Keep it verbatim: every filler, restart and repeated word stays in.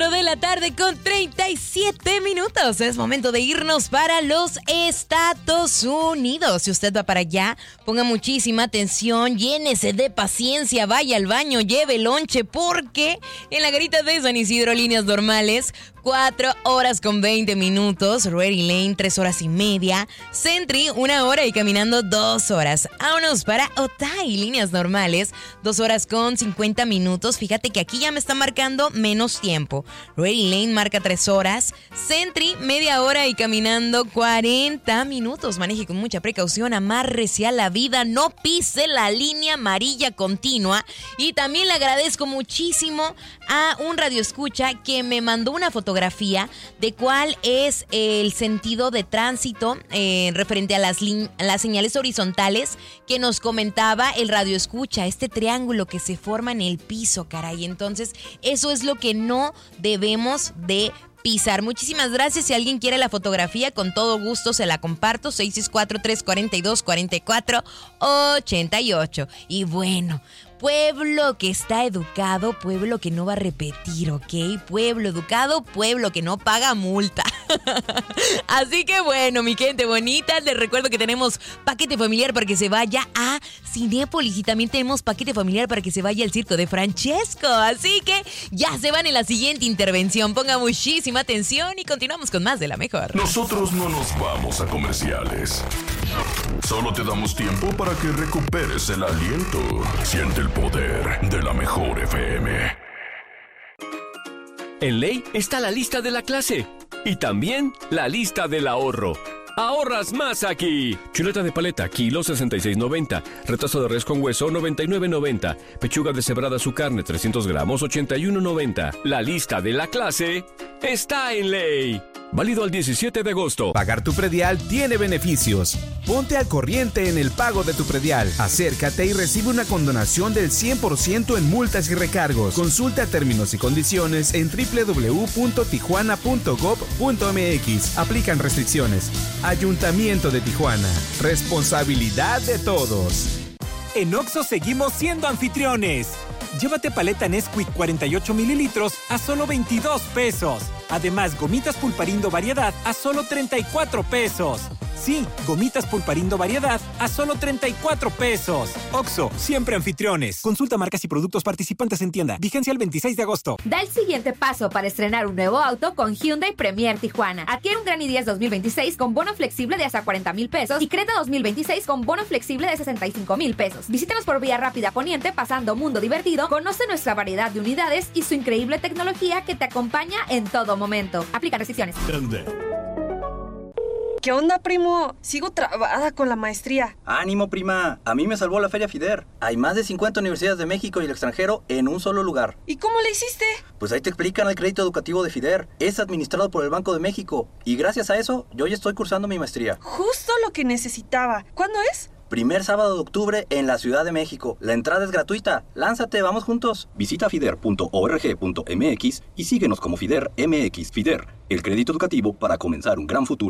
cuatro de la tarde con treinta y siete minutos. Es momento de irnos para los Estados Unidos. Si usted va para allá, ponga muchísima atención, llénese de paciencia, vaya al baño, lleve lonche, porque en la garita de San Isidro, líneas normales, cuatro horas con veinte minutos, Ready Lane, tres horas y media, Sentry, una hora y caminando dos horas. Vámonos para Otay, líneas normales, dos horas con cincuenta minutos. Fíjate que aquí ya me está marcando menos tiempo. Ready Lane marca tres horas, Sentry, media hora y caminando cuarenta minutos. Maneje con mucha precaución, amárrese a la vida, no pise la línea amarilla continua. Y también le agradezco muchísimo a un radioescucha que me mandó una fotografía de cuál es el sentido de tránsito eh, referente a las, li- las señales horizontales que nos comentaba el radioescucha, este triángulo que se forma en el piso, caray. Entonces, eso es lo que no debemos de pisar. Muchísimas gracias. Si alguien quiere la fotografía, con todo gusto se la comparto. seis seis cuatro, tres cuatro dos, cuatro cuatro ocho ocho. Y bueno, pueblo que está educado, pueblo que no va a repetir, ¿ok? Pueblo educado, pueblo que no paga multa. Así que bueno, mi gente bonita, les recuerdo que tenemos paquete familiar para que se vaya a Cinépolis y también tenemos paquete familiar para que se vaya al circo de Francesco. Así que ya se van en la siguiente intervención. Ponga muchísima atención y continuamos con más de la mejor. Nosotros no nos vamos a comerciales. Solo te damos tiempo para que recuperes el aliento. Siente el poder de la mejor F M. En Ley está la lista de la clase y también la lista del ahorro. ¡Ahorras más aquí! Chuleta de paleta, kilo sesenta y seis noventa. Retazo de res con hueso, noventa y nueve noventa. Pechuga deshebrada su carne, trescientos gramos, ochenta y uno noventa. La lista de la clase está en Ley. Válido al diecisiete de agosto. Pagar tu predial tiene beneficios. Ponte al corriente en el pago de tu predial. Acércate y recibe una condonación del cien por ciento en multas y recargos. Consulta términos y condiciones en doble u doble u doble u punto tijuana punto gob punto eme equis. Aplican restricciones. Ayuntamiento de Tijuana. Responsabilidad de todos. En Oxxo seguimos siendo anfitriones. Llévate paleta Nesquik cuarenta y ocho mililitros a solo veintidós pesos. Además, gomitas Pulparindo Variedad a solo treinta y cuatro pesos. Sí, gomitas Pulparindo Variedad a solo treinta y cuatro pesos. Oxxo, siempre anfitriones. Consulta marcas y productos participantes en tienda. Vigencia el veintiséis de agosto. Da el siguiente paso para estrenar un nuevo auto con Hyundai Premier Tijuana. Adquiere un Gran i diez dos mil veintiséis con bono flexible de hasta cuarenta mil pesos y Creta dos mil veintiséis con bono flexible de sesenta y cinco mil pesos. Visítanos por Vía Rápida Poniente, pasando Mundo Divertido. Conoce nuestra variedad de unidades y su increíble tecnología que te acompaña en todo momento. Aplican restricciones. ¿Qué onda, primo? Sigo trabada con la maestría. ¡Ánimo, prima! A mí me salvó la Feria FIDER. Hay más de cincuenta universidades de México y el extranjero en un solo lugar. ¿Y cómo le hiciste? Pues ahí te explican el crédito educativo de FIDER. Es administrado por el Banco de México. Y gracias a eso, yo ya estoy cursando mi maestría. Justo lo que necesitaba. ¿Cuándo es? Primer sábado de octubre en la Ciudad de México. La entrada es gratuita. Lánzate, vamos juntos. Visita fider punto org punto eme equis y síguenos como FIDER M X. FIDER, el crédito educativo para comenzar un gran futuro.